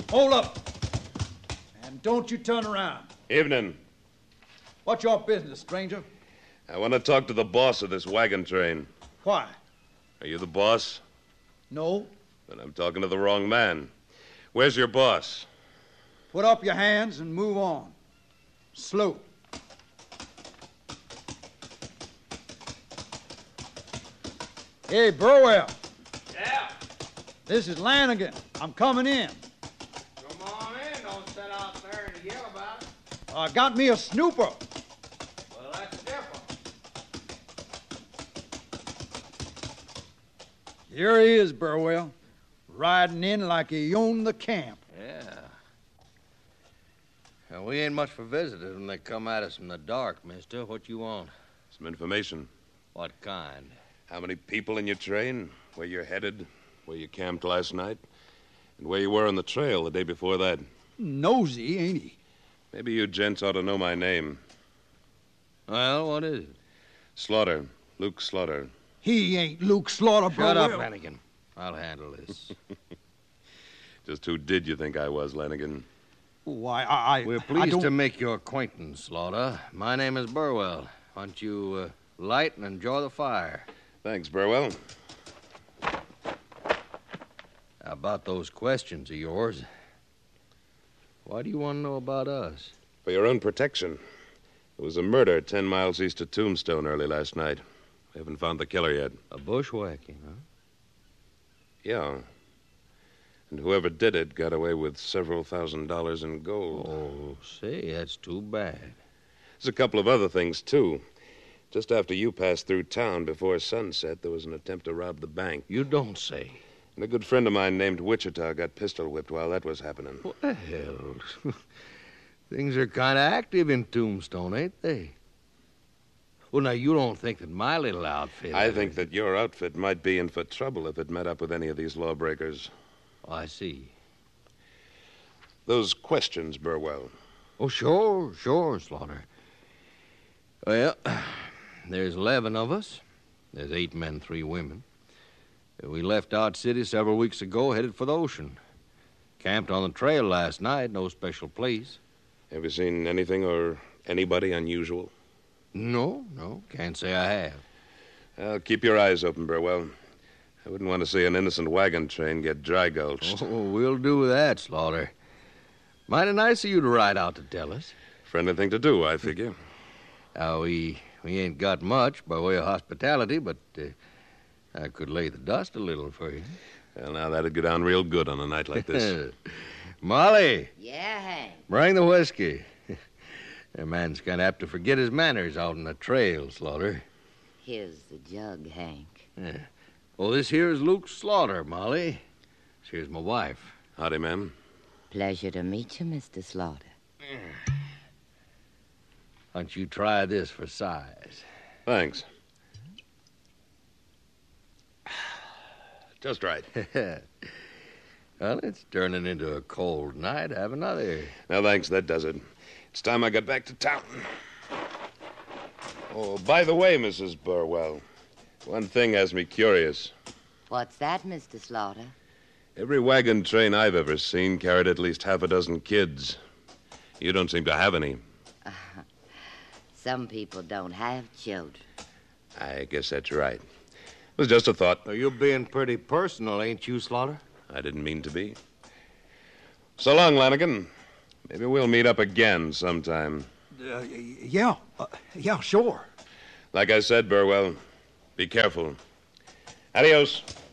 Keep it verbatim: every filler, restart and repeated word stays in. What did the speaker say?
Hold up. And don't you turn around. Evening. What's your business, stranger? I want to talk to the boss of this wagon train. Why? Are you the boss? No. Then I'm talking to the wrong man. Where's your boss? Put up your hands and move on. Slow. Hey, Burwell. Yeah. This is Lanigan. I'm coming in. Come on in. Don't sit out there and yell about it. I got me a snooper. Well, that's different. Here he is, Burwell, riding in like he owned the camp. Yeah. Now, we ain't much for visitors when they come at us in the dark, mister. What you want? Some information. What kind? How many people in your train? Where you're headed? Where you camped last night? And where you were on the trail the day before that? Nosy, ain't he? Maybe you gents ought to know my name. Well, what is it? Slaughter. Luke Slaughter. He ain't Luke Slaughter, Shut Burwell. up, Lanigan. I'll handle this. Just who did you think I was, Lanigan? Why, I... I We're I pleased don't... to make your acquaintance, Slaughter. My name is Burwell. Why don't you uh, light and enjoy the fire? Thanks, Burwell. How about those questions of yours? Why do you want to know about us? For your own protection. There was a murder ten miles east of Tombstone early last night. We haven't found the killer yet. A bushwhacking, huh? Yeah. And whoever did it got away with several thousand dollars in gold. Oh, say, that's too bad. There's a couple of other things, too. Just after you passed through town before sunset, there was an attempt to rob the bank. You don't say. And a good friend of mine named Wichita got pistol whipped while that was happening. What the hell? Things are kind of active in Tombstone, ain't they? Well, now, you don't think that my little outfit... I think that your outfit might be in for trouble if it met up with any of these lawbreakers. Oh, I see. Those questions, Burwell. Oh, sure, sure, Slaughter. Well, there's eleven of us. There's eight men, three women. We left Dodge City several weeks ago, headed for the ocean. Camped on the trail last night, no special place. Have you seen anything or anybody unusual? No, no, can't say I have. Well, keep your eyes open, Burwell. I wouldn't want to see an innocent wagon train get dry gulched. Oh, we'll do that, Slaughter. Mighty nice of you to ride out to tell us. Friendly thing to do, I figure. Uh, we we ain't got much by way of hospitality, but uh, I could lay the dust a little for you. Well, now, that'd go down real good on a night like this. Molly. Yeah, Hank. Bring the whiskey. A man's kind of apt to forget his manners out on the trail, Slaughter. Here's the jug, Hank. Yeah. Well, this here's Luke Slaughter, Molly. This here's my wife. Howdy, ma'am. Pleasure to meet you, Mister Slaughter. Why don't you try this for size? Thanks. Just right. Well, it's turning into a cold night. Have another. No, thanks. That does it. It's time I got back to town. Oh, by the way, Missus Burwell, one thing has me curious. What's that, Mister Slaughter? Every wagon train I've ever seen carried at least half a dozen kids. You don't seem to have any. Uh, some people don't have children. I guess that's right. It was just a thought. Well, you're being pretty personal, ain't you, Slaughter? I didn't mean to be. So long, Lanigan. Maybe we'll meet up again sometime. Uh, yeah, uh, yeah, sure. Like I said, Burwell, be careful. Adios.